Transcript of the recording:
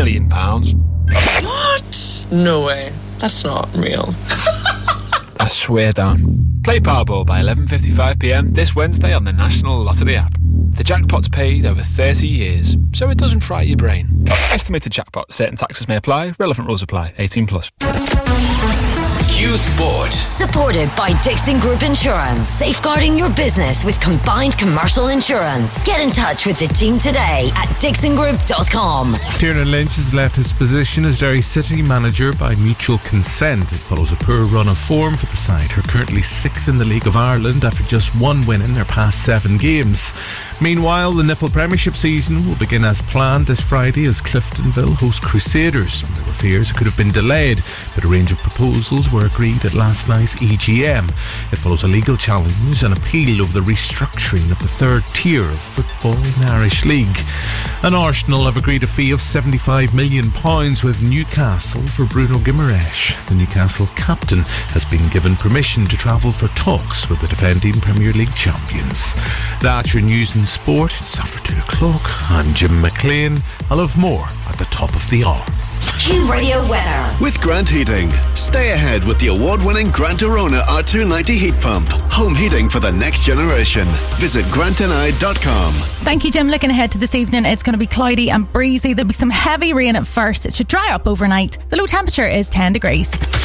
million. What? No way. That's not real. I swear down. Play Powerball by 11:55pm this Wednesday on the National Lottery app. The jackpot's paid over 30 years, so it doesn't fry your brain. Estimated jackpot. Certain taxes may apply. Relevant rules apply. 18+. Q Sport. Supported by Dixon Group Insurance. Safeguarding your business with combined commercial insurance. Get in touch with the team today at dixongroup.com. Tiernan Lynch has left his position as Derry City manager by mutual consent. It follows a poor run of form for the side, who are currently 6th in the League of Ireland after just one win in their past 7 games. Meanwhile, the Niffle Premiership season will begin as planned this Friday as Cliftonville host Crusaders. There were fears it could have been delayed, but a range of proposals were agreed at last night's EGM. It follows a legal challenge and appeal over the restructuring of the third tier of football in the Irish League. And Arsenal have agreed a fee of £75 million with Newcastle for Bruno Guimaraes. The Newcastle captain has been given permission to travel for talks with the defending Premier League champions. That's your news and sport. It's after 2 o'clock. I'm Jim McLean. I'll have more at the top of the hour. Q Radio weather. With Grant Heating. Stay ahead with the award-winning Grant Arona R290 heat pump. Home heating for the next generation. Visit grantandI.com. Thank you, Jim. Looking ahead to this evening, it's going to be cloudy and breezy. There'll be some heavy rain at first. It should dry up overnight. The low temperature is 10 degrees.